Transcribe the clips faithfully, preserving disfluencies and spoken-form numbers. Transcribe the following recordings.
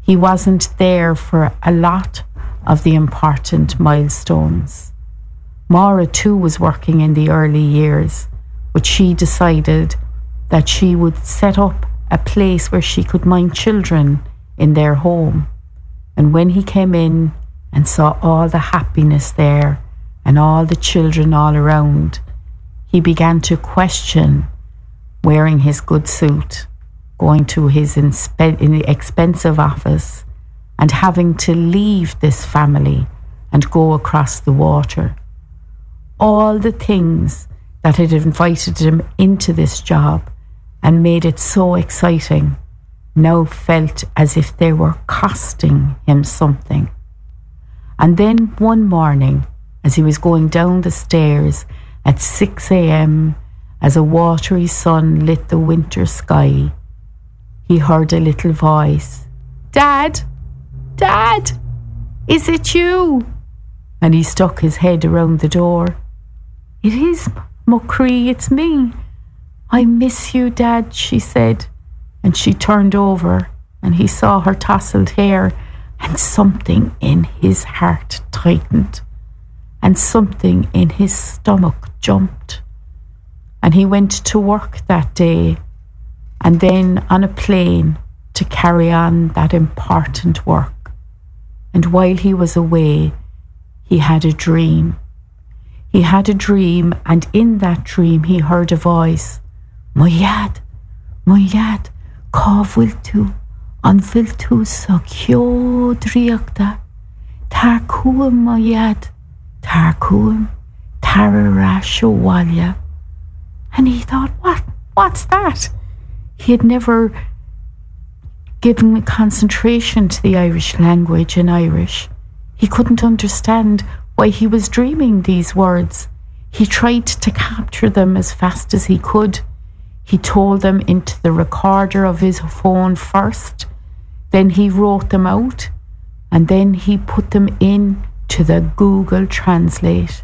He wasn't there for a lot of the important milestones. Maura too was working in the early years, but she decided that she would set up a place where she could mind children in their home. And when he came in and saw all the happiness there and all the children all around, he began to question wearing his good suit, going to his inspe- in the expensive office, and having to leave this family and go across the water. All the things that had invited him into this job and made it so exciting now felt as if they were costing him something. And then one morning, as he was going down the stairs at six a.m. as a watery sun lit the winter sky, he heard a little voice. "Dad! Dad! Is it you?" And he stuck his head around the door. "It is, Muckree, it's me. I miss you, Dad," she said. And she turned over and he saw her tousled hair, and something in his heart tightened and something in his stomach jumped. And he went to work that day and then on a plane to carry on that important work. And while he was away, he had a dream. He had a dream, and in that dream he heard a voice. "Moyad, Moyad, Kavil tu, anvil tu so kyo driakta, Tarkuum Moyad, Tarkuum, Tararashawalya." And he thought, what? What's that? He had never given concentration to the Irish language in Irish. He couldn't understand why he was dreaming these words. He tried to capture them as fast as he could. He told them into the recorder of his phone first, then he wrote them out, and then he put them in to the Google Translate.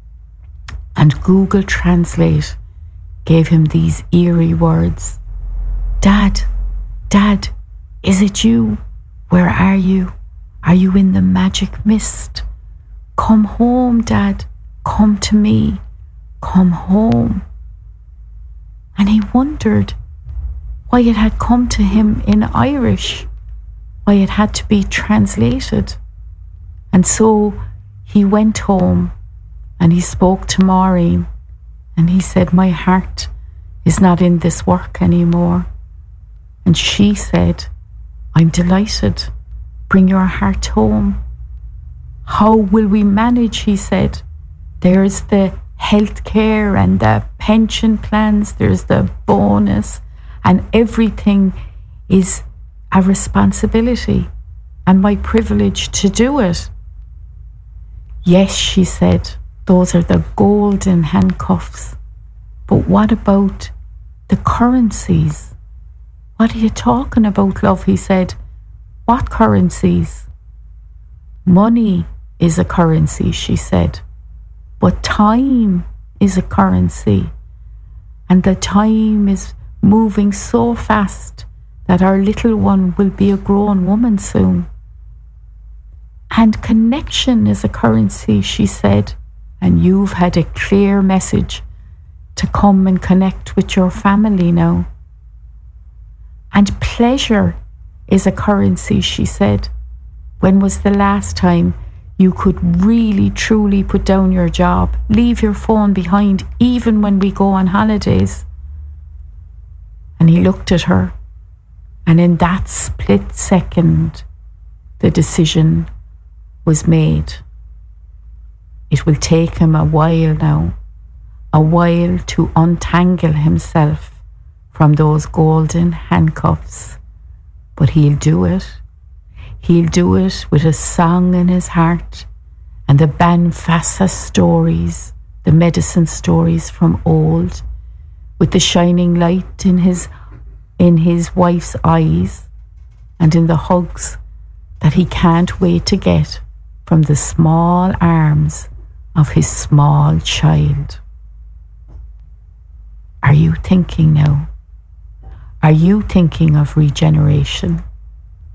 And Google Translate gave him these eerie words. "Dad, Dad, is it you? Where are you? Are you in the magic mist? Come home, Dad. Come to me. Come home." And he wondered why it had come to him in Irish, why it had to be translated. And so he went home and he spoke to Maureen, and he said, "My heart is not in this work anymore." And she said, "I'm delighted. Bring your heart home." "How will we manage?" he said. "There's the health care and the pension plans, there's the bonus, and everything is a responsibility and my privilege to do it." "Yes," she said, "those are the golden handcuffs. But what about the currencies?" "What are you talking about, love?" he said. "What currencies?" "Money is a currency," she said. "But time is a currency. And the time is moving so fast that our little one will be a grown woman soon. And connection is a currency," she said. "And you've had a clear message to come and connect with your family now. And pleasure is a currency," she said. "When was the last time you could really, truly put down your job, leave your phone behind, even when we go on holidays?" And he looked at her, and in that split second, the decision was made. It will take him a while now, a while to untangle himself from those golden handcuffs, but he'll do it. He'll do it with a song in his heart and the Banfassa stories, the medicine stories from old, with the shining light in his in his wife's eyes and in the hugs that he can't wait to get from the small arms of his small child. Are you thinking now? Are you thinking of regeneration?